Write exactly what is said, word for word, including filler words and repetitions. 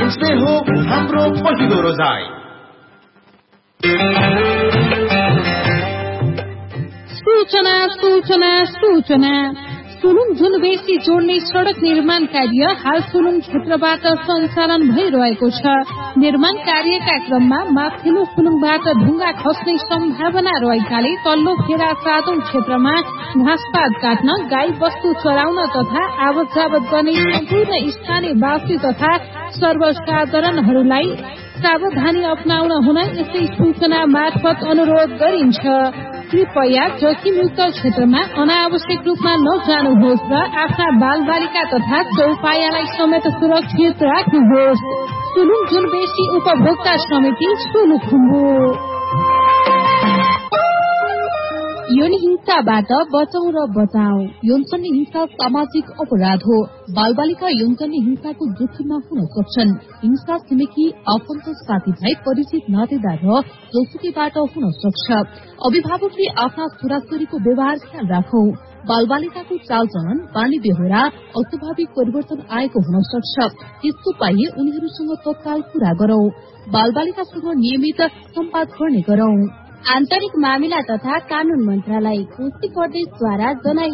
Women's day हो हाम्रो पहिलो रोजाइ। सूचना सूचना सूचना सुलुङ झुनबेसी जोड्ने सड़क निर्माण कार्य हाल सुलुङ क्षेत्रबाट सञ्चालन भइरहेको छ। निर्माण कार्यका क्रममा माथिल्लो सुलुङबाट ढुङ्गा खस्ने सम्भावना रहेकाले तल्लो फेरा सातौं क्षेत्रमा घाँसपात काट्न, गाई वस्तु चराउन तथा आवत जावत गर्ने सम्पूर्ण स्थानीय वासी तथा सर्वसाधारणहरूलाई सावधानी अपनाउन हुन यसै सूचना मार्फत अनुरोध गरिन्छ। कृपया जोखिमयुक्त क्षेत्रमा अनावश्यक रूपमा नजानुहोस् र आफ्ना बाल बालिका तथा चौपायालाई समेत सुरक्षित राख्नुहोस्। सुलुङ झुनबेसी उपभोक्ता समिति सोलुखुम्बु। यौन हिंसाबाट बचाउ र बचाऊ। यौनजन्य हिंसा सामाजिक अपराध हो। बाल बालिका यौनजन्य हिंसाको जोखिममा हुन सक्छन्। हिंसा छिमेकी आफन्त साथीभाइ परिचित नातेदार र जोसुकीबाट हुन सक्छ। अभिभावकले आफ्ना छोराछोरीको व्यवहार ख्याल राखौ। बाल बालिकाको चालचलन, बानी बेहोरा, अस्वाभाविक परिवर्तन आएको हुन सक्छ। त्यस्तो पाइए उनीहरूसँग तत्काल कुरा गरौ। बाल बालिकासँग नियमित सम्वाद गर्ने गरौ। आन्तरिक मामिला तथा कानून मन्त्रालय, कोशी प्रदेशद्वारा जना